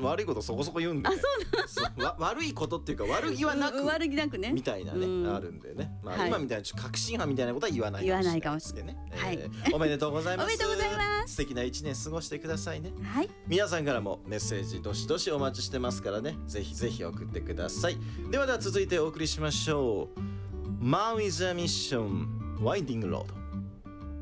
悪いことそこそこ言うんでね。悪いことっていうか悪気はなく悪気なくねみたいなね、あるんでね、まあ、今みたいな確信犯みたいなことは言わないかもしれないですけどね。おめでとうございます。 おめでとうございます。 素敵な一年過ごしてくださいね。 はい、 皆さんからもメッセージどしどしお待ちしてますからね、ぜひぜひ送ってください。では続いてお送りしましょう。Maui the Mission Winding Road。